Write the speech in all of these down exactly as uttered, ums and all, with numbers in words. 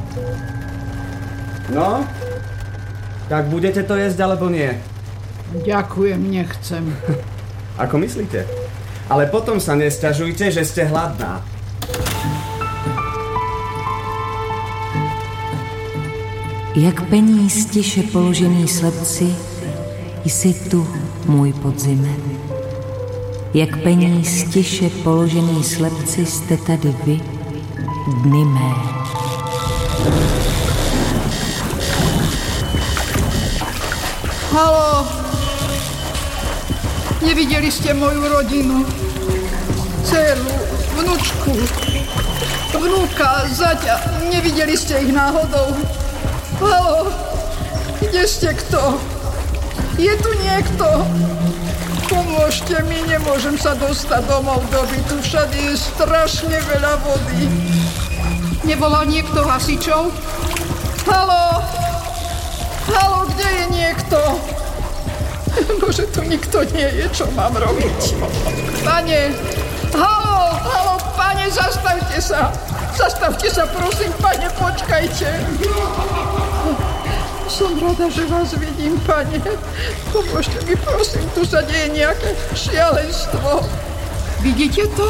No? Tak budete to jesť, alebo nie? Ďakujem, nechcem. Ako myslíte? Ale potom sa nesťažujte, že ste hladná. Jak peníz tiše položený slepci, jsi tu, můj podzime. Jak peníz tiše položený slepci, jste tady vy, dny mé. Haló! Nevideli ste moju rodinu? Dceru, vnúčku, vnúka, zaťa. Nevideli ste ich náhodou? Haló! Kde ste kto? Je tu niekto? Pomôžte mi, nemôžem sa dostať domov do bytu. Všade je strašne veľa vody. Nevolal niekto hasičov? Haló! Haló, kde je niekto? Bože, tu nikto nie je, čo mám robiť? Pane! Haló! Haló, pane, zastavte sa! Zastavte sa, prosím, pane, počkajte! Som rada, že vás vidím, pane. Pomôžte mi, prosím, tu sa deje nejaké šialenstvo. Vidíte to?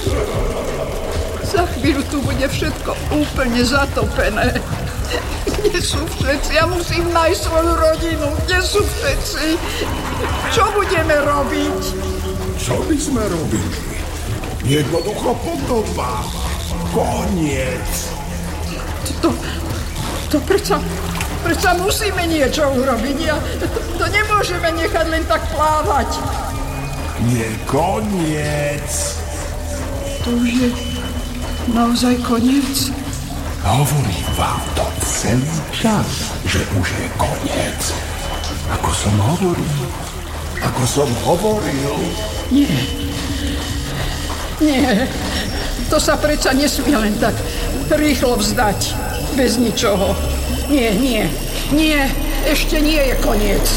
Za chvíľu tu bude všetko úplne zatopené. Kde sú všetci? Ja musím nájsť svoju rodinu. Kde sú všetci? Čo budeme robiť? Čo by sme robili? Jednoducho potopa. Koniec. To, to predsa, predsa musíme niečo urobiť. Ja, to nemôžeme nechať len tak plávať. Je koniec. To už je naozaj koniec? Hovorím vám to celý čas, že už je koniec. Ako som hovoril. Ako som hovoril. Nie. Nie. To sa predsa nesmie len tak rýchlo vzdať. Bez ničoho. Nie, nie. Nie. Ešte nie je koniec.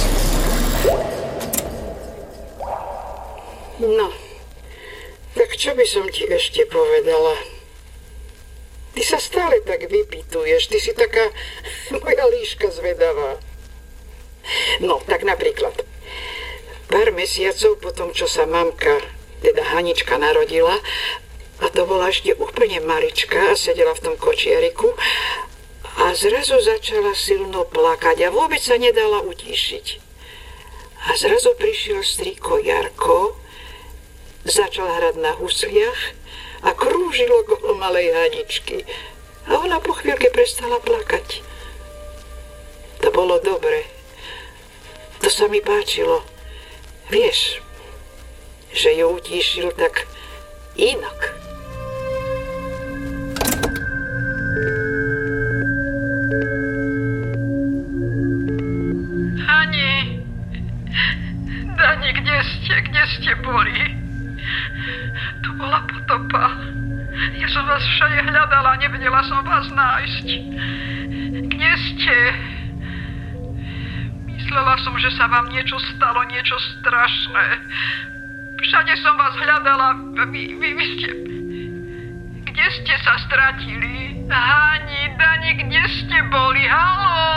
No. Tak čo by som ti ešte povedala? Ty sa stále tak vypytuješ, ty si taká moja líška zvedavá. No, tak napríklad, pár mesiacov po tom, čo sa mamka, teda Hanička, narodila, a to bola ešte úplne malička a sedela v tom kočiariku a zrazu začala silno plakať a vôbec sa nedala utíšiť. A zrazu prišiel strýko Jarko, začal hrať na husliach a krúžilo okolo malej Haničky. A ona po chvíľke prestala plakať. To bolo dobre. To sa mi páčilo. Vieš, že ju utíšil tak inak. Hani, Dani, kde ste? Kde ste boli? Tu bola potopa. Ja som vás všade hľadala, nevedela som vás nájsť. Kde ste? Myslela som, že sa vám niečo stalo, niečo strašné. Všade som vás hľadala. Vy, vy, vy ste... Kde ste sa stratili? Hani, Dani, kde ste boli? Haló!